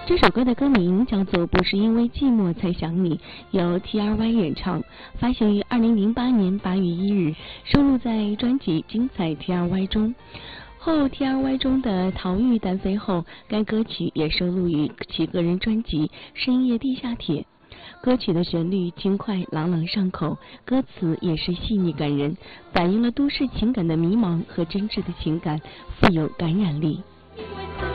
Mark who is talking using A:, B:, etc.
A: 这首歌的歌名叫做《不是因为寂寞才想你》，由 T.R.Y 演唱，发行于2008年8月1日，收录在专辑《精彩 T.R.Y》中。后 T.R.Y 中的《逃狱》单飞后，该歌曲也收录于其个人专辑《深夜地下铁》。歌曲的旋律轻快朗朗上口，歌词也是细腻感人，反映了都市情感的迷茫和真挚的情感，富有感染力。